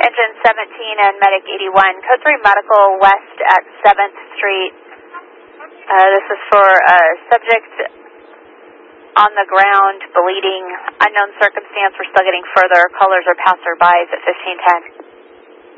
Engine 17 and Medic 81, Code 3 Medical West at 7th Street. This is for a subject on the ground, bleeding, unknown circumstance. We're still getting further callers or passerbys at 1510.